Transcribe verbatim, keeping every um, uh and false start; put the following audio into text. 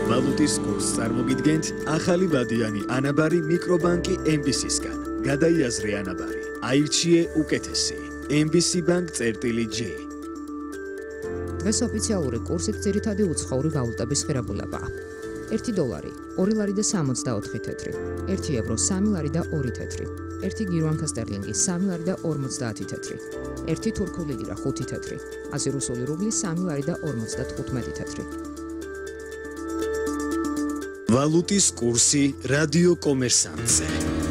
ვალუტის კურსს წარმოგიდგენთ ახალი ვადიანი ანაბარი მიკრობანკი ემ ბი სისგან. გადაიაზრე ანაბარი. აირჩიე უკეთესი. ემ ბი სი ბანკ წერტილი ჯი. დღეს ოფიციალური კურსით ძირითადი უცხოური ვალუტების ღირებულებაა. ერთი დოლარი, ორი ლარი და სამოცდაოთხი თეთრი, ერთი ევრო, სამი ლარი და ორი თეთრი, ერთი გირვანკა სტერლინგი, სამი ლარი და ორმოცდაათი თეთრი, ერთი თურქული ლირა, ხუთი თეთრი, ათი რუსული რუბლი, სამი ლარი და ორმოცდათხუთმეტი თეთრი. ვალუტის კურსი რადიო კომერსანტზე.